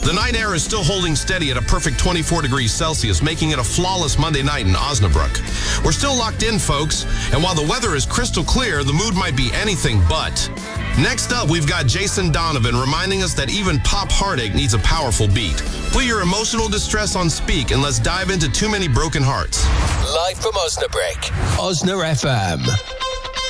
The night air is still holding steady at a perfect 24 degrees Celsius, making it a flawless Monday night in Osnabrück. We're still locked in, folks, and while the weather is crystal clear, the mood might be anything but. Next up, we've got Jason Donovan reminding us that even pop heartache needs a powerful beat. Put your emotional distress on speak and let's dive into Too Many Broken Hearts. Live from Osnabrück, Osna FM.